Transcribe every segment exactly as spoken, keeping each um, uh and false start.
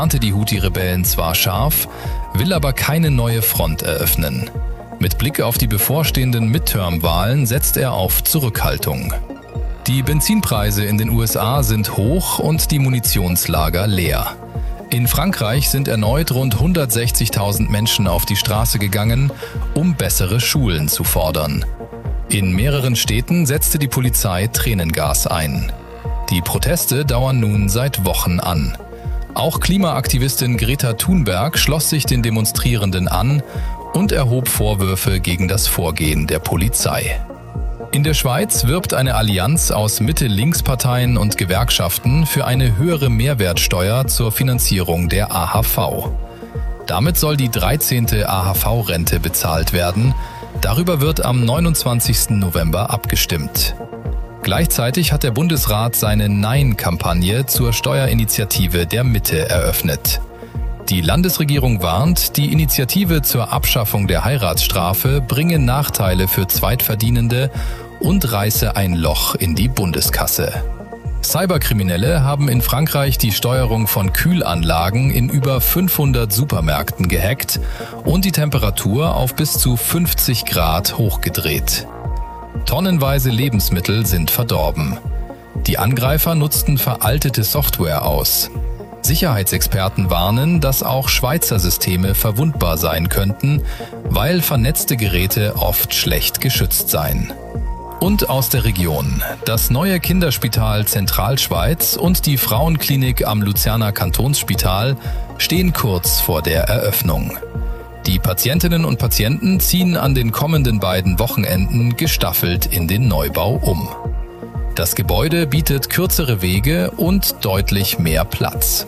warnte die Houthi-Rebellen zwar scharf, will aber keine neue Front eröffnen. Mit Blick auf die bevorstehenden Midterm-Wahlen setzt er auf Zurückhaltung. Die Benzinpreise in den U S A sind hoch und die Munitionslager leer. In Frankreich sind erneut rund hundertsechzigtausend Menschen auf die Straße gegangen, um bessere Schulen zu fordern. In mehreren Städten setzte die Polizei Tränengas ein. Die Proteste dauern nun seit Wochen an. Auch Klimaaktivistin Greta Thunberg schloss sich den Demonstrierenden an und erhob Vorwürfe gegen das Vorgehen der Polizei. In der Schweiz wirbt eine Allianz aus Mitte-Links-Parteien und Gewerkschaften für eine höhere Mehrwertsteuer zur Finanzierung der A H V. Damit soll die dreizehnte A H V-Rente bezahlt werden. Darüber wird am neunundzwanzigsten November abgestimmt. Gleichzeitig hat der Bundesrat seine Nein-Kampagne zur Steuerinitiative der Mitte eröffnet. Die Landesregierung warnt, die Initiative zur Abschaffung der Heiratsstrafe bringe Nachteile für Zweitverdienende und reiße ein Loch in die Bundeskasse. Cyberkriminelle haben in Frankreich die Steuerung von Kühlanlagen in über fünfhundert Supermärkten gehackt und die Temperatur auf bis zu fünfzig Grad hochgedreht. Tonnenweise Lebensmittel sind verdorben. Die Angreifer nutzten veraltete Software aus. Sicherheitsexperten warnen, dass auch Schweizer Systeme verwundbar sein könnten, weil vernetzte Geräte oft schlecht geschützt seien. Und aus der Region. Das neue Kinderspital Zentralschweiz und die Frauenklinik am Luzerner Kantonsspital stehen kurz vor der Eröffnung. Die Patientinnen und Patienten ziehen an den kommenden beiden Wochenenden gestaffelt in den Neubau um. Das Gebäude bietet kürzere Wege und deutlich mehr Platz.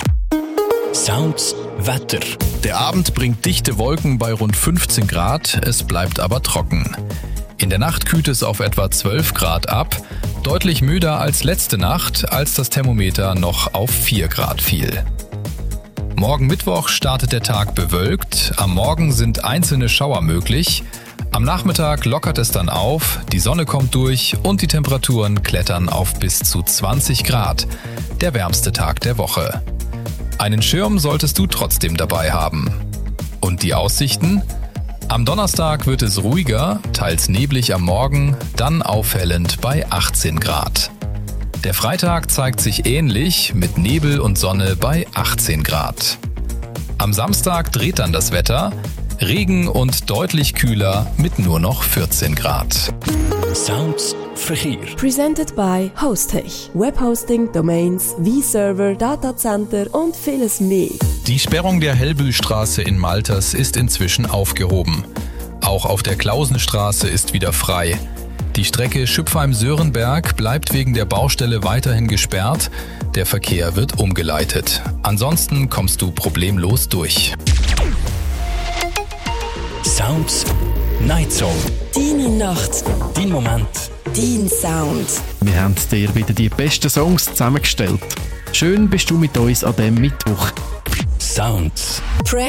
Sounds Wetter. Der Abend bringt dichte Wolken bei rund fünfzehn Grad, es bleibt aber trocken. In der Nacht kühlt es auf etwa zwölf Grad ab, deutlich müder als letzte Nacht, als das Thermometer noch auf vier Grad fiel. Morgen Mittwoch startet der Tag bewölkt, am Morgen sind einzelne Schauer möglich, am Nachmittag lockert es dann auf, die Sonne kommt durch und die Temperaturen klettern auf bis zu zwanzig Grad, der wärmste Tag der Woche. Einen Schirm solltest du trotzdem dabei haben. Und die Aussichten? Am Donnerstag wird es ruhiger, teils neblig am Morgen, dann aufhellend bei achtzehn Grad. Der Freitag zeigt sich ähnlich, mit Nebel und Sonne bei achtzehn Grad. Am Samstag dreht dann das Wetter, Regen und deutlich kühler mit nur noch vierzehn Grad. Sounds Verkehr. Presented by Hostech. Webhosting, Domains, V-Server, Datacenter und vieles mehr. Die Sperrung der Hellbühlstraße in Malters ist inzwischen aufgehoben. Auch auf der Klausenstraße ist wieder frei. Die Strecke Schüpfheim-Sörenberg bleibt wegen der Baustelle weiterhin gesperrt. Der Verkehr wird umgeleitet. Ansonsten kommst du problemlos durch. Sounds Night Zone. Deine Nacht. Dein Moment. Dein Sound. Wir haben dir wieder die besten Songs zusammengestellt. Schön bist du mit uns an diesem Mittwoch. Sounds.